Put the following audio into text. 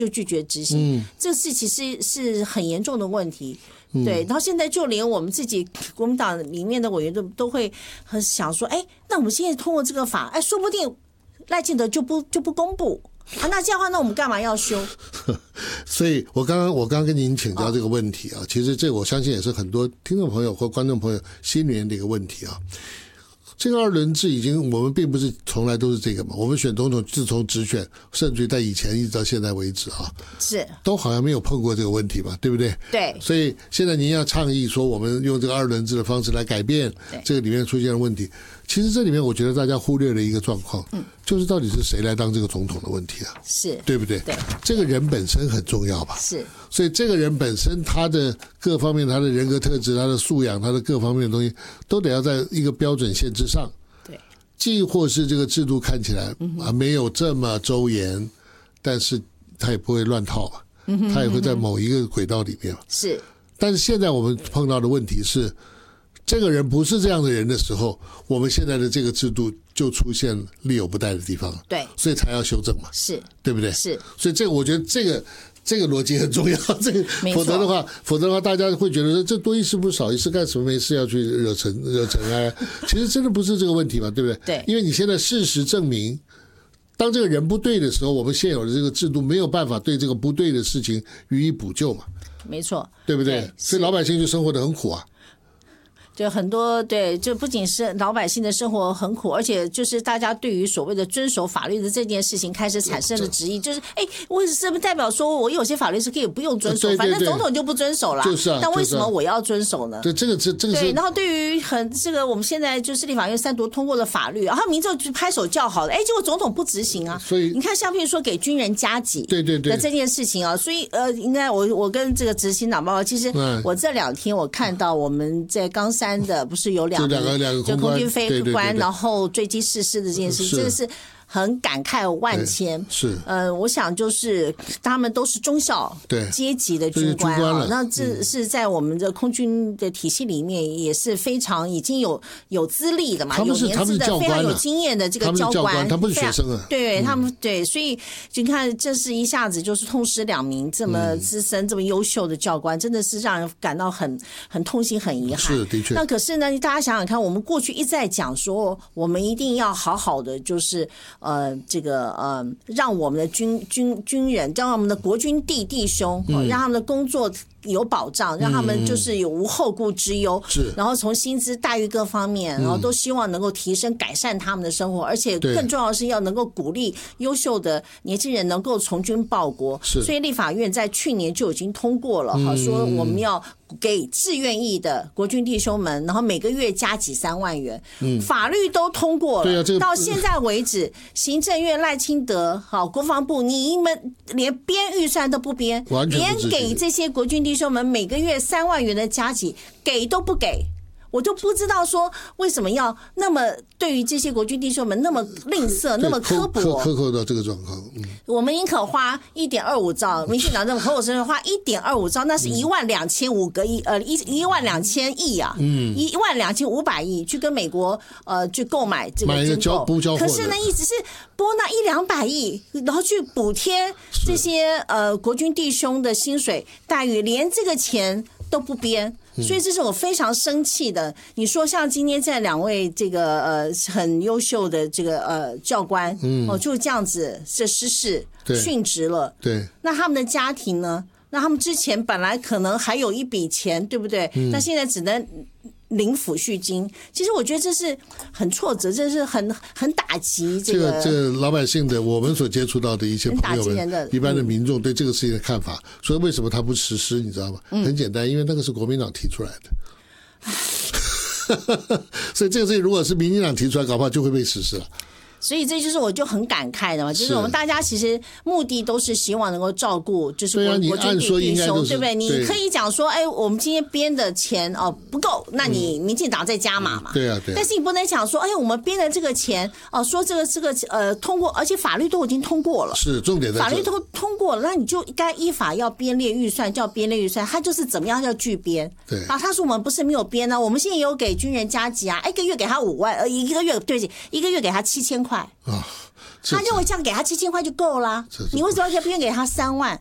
就拒绝执行，这是其实是很严重的问题。对，然后现在就连我们自己国民党里面的委员都会很想说，那我们现在通过这个法，说不定赖清德就不公布啊，那这样的话，那我们干嘛要修？ 所以我刚刚跟您请教这个问题啊，其实这我相信也是很多听众朋友或观众朋友心里面的一个问题啊。这个2轮制已经，我们并不是从来都是这个嘛。我们选总统自从直选，甚至于在以前一直到现在为止啊， 是都好像没有碰过这个问题嘛，对不对？ 对。 所以现在您要倡议说，我们用这个2轮制的方式来改变这个里面出现的问题，其实这里面我觉得大家忽略了一个状况，就是到底是谁来当这个总统的问题啊？ 是， 对不对？ 对， 这个人本身很重要吧？ 是。 所以这个人本身他的各方面，他的人格特质，他的素养，他的各方面的东西，都得要在一个标准线之上。既或是这个制度看起来没有这么周延，但是他也不会乱套吧，他也会在某一个轨道里面。 是， 但是现在我们碰到的问题是，这个人不是这样的人的时候，我们现在的这个制度就出现力有不逮的地方， 对， 所以才要修正嘛， 是， 对不对？ 是， 所以这个我觉得这个逻辑很重要，否则的话，大家会觉得说这多一事不如少一事，干什么没事要去惹尘埃？其实真的不是这个问题嘛，对不对？ 对， 因为你现在事实证明，当这个人不对的时候，我们现有的这个制度没有办法对这个不对的事情予以补救嘛， 没错， 对不对？所以老百姓就生活得很苦啊。 就很多对，就不仅是老百姓的生活很苦，而且就是大家对于所谓的遵守法律的这件事情开始产生了质疑，就是为什么代表说我有些法律是可以不用遵守，反正总统就不遵守啦， 就是啊， 但为什么我要遵守呢？ 对，这个是对。然后对于这个我们现在就是立法院3读通过了法律，然后民众就拍手叫好了，结果总统不执行啊。 所以你看，像譬如说给军人加给的这件事情啊，所以应该我跟这个执行长报告，其实我这2天我看到我们在冈山的不是有两个就空军飞官，然后坠机逝世的这件事情，真的是很感慨万千。 是， 我想就是他们都是中小阶级的军官啊，那这是在我们的空军的体系里面也是非常已经有资历的嘛，有年资的非常有经验的这个教官， 他不是学生啊， 对他们对，所以就看这是一下子就是痛失2名这么资深、这么优秀的教官，真的是让人感到很痛心、很遗憾。 是的确。 那可是呢，大家想想看，我们过去一再讲说，我们一定要好好的就是让我们的军人，让我们的国军弟兄，让他们的工作有保障，让他们就是有无后顾之忧，然后从薪资待遇各方面，然后都希望能够提升改善他们的生活，而且更重要的是要能够鼓励优秀的年轻人能够从军报国。所以立法院在去年就已经通过了，说我们要给志愿役的国军弟兄们，然后每个月加给3万元，法律都通过了，到现在为止，行政院赖清德国防部你们连编预算都不编，连给这些国军弟兄们每个月3万元的加给给都不给。我就不知道说为什么要那么对于这些国军弟兄们那么吝啬，那么刻薄， 苛刻到这个状况。 我们宁可花1.25兆，民进党这么口口声声花1.25兆，那是12500个亿，12000亿啊，12500亿去跟美国去购买这个军购，可是呢，一直是拨那100-200亿，然后去补贴这些国军弟兄的薪水待遇，连这个钱都不编。所以这是我非常生气的。你说像今天这2位这个很优秀的这个教官，就这样子这失事殉职了， 对， 那他们的家庭呢？那他们之前本来可能还有一笔钱，对不对？那现在只能领抚恤金。其实我觉得这是很挫折，这是很打击这个老百姓的，我们所接触到的一些朋友们，一般的民众对这个事情的看法。所以为什么他不实施，你知道吗？很简单，因为那个是国民党提出来的。所以这个事情如果是民进党提出来，搞不好就会被实施了。 所以这就是我就很感慨的嘛，就是我们大家其实目的都是希望能够照顾，就是国军弟兄，对不对？你可以讲说，我们今天编的钱不够，那你民进党再加码嘛， 对啊。 但是你不能讲说，我们编的这个钱说这个通过，而且法律都已经通过了， 是重点在这， 法律都通过了，那你就该依法要编列预算，叫编列预算，它就是怎么样叫拒编。 对啊，他说我们不是没有编呢，我们现在有给军人加给啊，一个月给他5万，一个月给他7000块。 他认为这样给他7000块就够了，你为什么要偏给他3万？